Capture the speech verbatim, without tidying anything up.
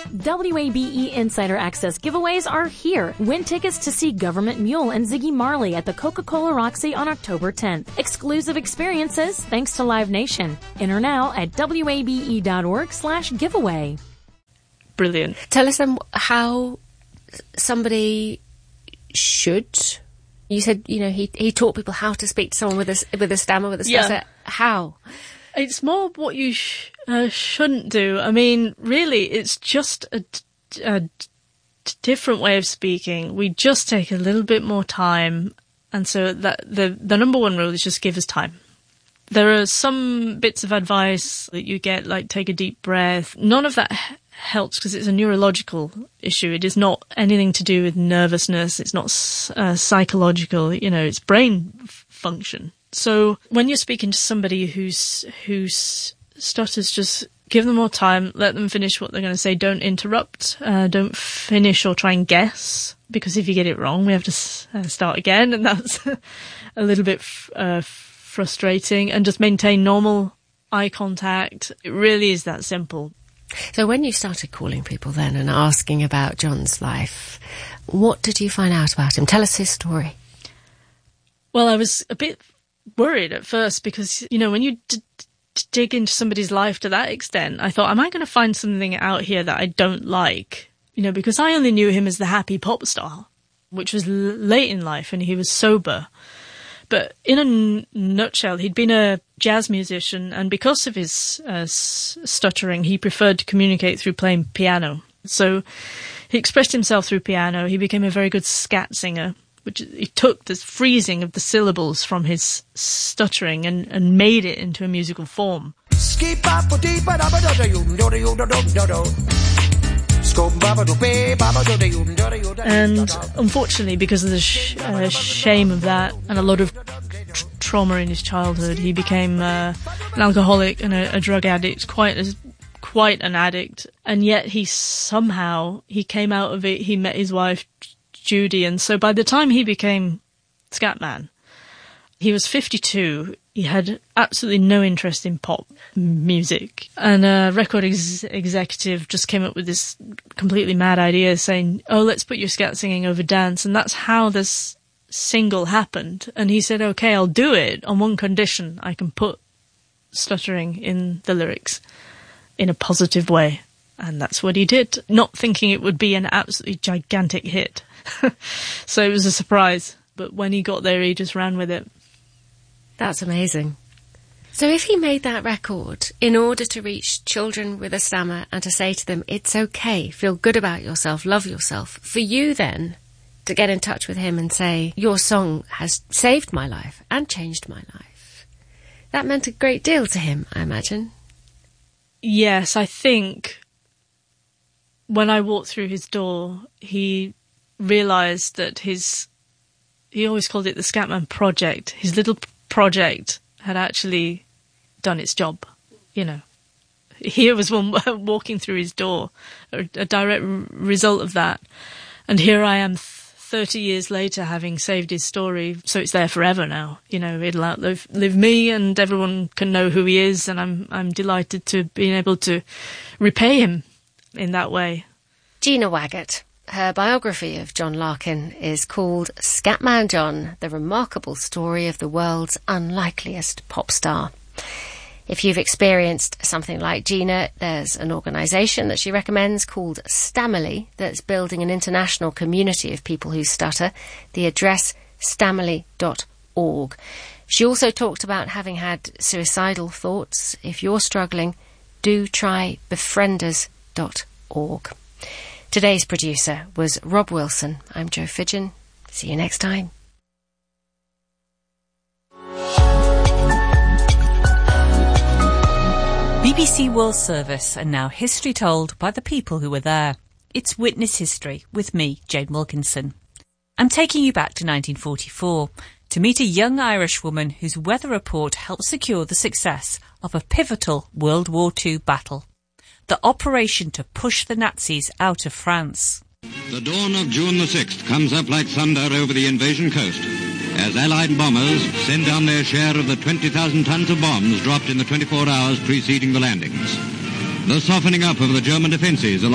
W A B E Insider Access giveaways are here. Win tickets to see Government Mule and Ziggy Marley at the Coca-Cola Roxy on October tenth. Exclusive experiences thanks to Live Nation. Enter now at wabe.org slash giveaway. Brilliant. Tell us then how somebody should... You said, you know, he he taught people how to speak to someone with a, with a stammer, with a stutter. Yeah. How? It's more what you sh- uh, shouldn't do. I mean, really, it's just a, a d- different way of speaking. We just take a little bit more time. And so that the, the number one rule is just give us time. There are some bits of advice that you get, like take a deep breath. None of that h- helps because it's a neurological issue. It is not anything to do with nervousness. It's not uh, psychological. You know, it's brain f- function. So when you're speaking to somebody who's who's stutters, just give them more time, let them finish what they're going to say. Don't interrupt. Uh, don't finish or try and guess, because if you get it wrong, we have to s- uh, start again, and that's a little bit f- uh, frustrating. And just maintain normal eye contact. It really is that simple. So when you started calling people then and asking about John's life, what did you find out about him? Tell us his story. Well, I was a bit worried at first because, you know, when you d- d- dig into somebody's life to that extent, I thought, am I going to find something out here that I don't like? You know, because I only knew him as the happy pop star, which was l- late in life, and he was sober. But in a n- nutshell, he'd been a jazz musician, and because of his uh, s- stuttering, he preferred to communicate through playing piano. So he expressed himself through piano. He became a very good scat singer, which he took the freezing of the syllables from his stuttering and, and made it into a musical form. And unfortunately, because of the sh- uh, shame of that and a lot of tr- trauma in his childhood, he became uh, an alcoholic and a, a drug addict, quite as quite an addict. And yet he somehow, he came out of it, he met his wife, Judy, and so by the time he became Scatman, he was fifty-two. He had absolutely no interest in pop music. And a record ex- executive just came up with this completely mad idea saying, oh, let's put your scat singing over dance. And that's how this single happened. And he said, okay, I'll do it on one condition. I can put stuttering in the lyrics in a positive way. And that's what he did, not thinking it would be an absolutely gigantic hit. So it was a surprise. But when he got there, he just ran with it. That's amazing. So if he made that record in order to reach children with a stammer and to say to them, it's okay, feel good about yourself, love yourself, for you then to get in touch with him and say, your song has saved my life and changed my life, that meant a great deal to him, I imagine. Yes, I think when I walked through his door, he realised that his, he always called it the Scatman Project, his little project had actually done its job, you know. Here was one walking through his door, a, a direct r- result of that. And here I am thirty years later having saved his story, so it's there forever now. You know, it'll outlive live me, and everyone can know who he is, and I'm I'm delighted to be able to repay him in that way. Gina Waggett. Her biography of John Larkin is called Scatman John, the remarkable story of the world's unlikeliest pop star. If you've experienced something like Gina, there's an organisation that she recommends called Stammerly that's building an international community of people who stutter. The address, stammerly dot org. She also talked about having had suicidal thoughts. If you're struggling, do try befrienders dot org. Today's producer was Rob Wilson. I'm Jo Fidgen. See you next time. B B C World Service, and now history told by the people who were there. It's Witness History with me, Jane Wilkinson. I'm taking you back to nineteen forty-four to meet a young Irish woman whose weather report helped secure the success of a pivotal World War Two battle. The operation to push the Nazis out of France. The dawn of June the sixth comes up like thunder over the invasion coast as Allied bombers send down their share of the twenty thousand tons of bombs dropped in the twenty-four hours preceding the landings. The softening up of the German defences along